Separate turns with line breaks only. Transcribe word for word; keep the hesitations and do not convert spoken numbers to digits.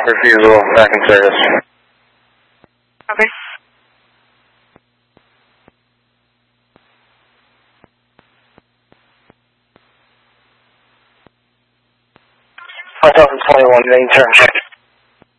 refusal, back in service.
Okay.
five thousand twenty-one, main turn check.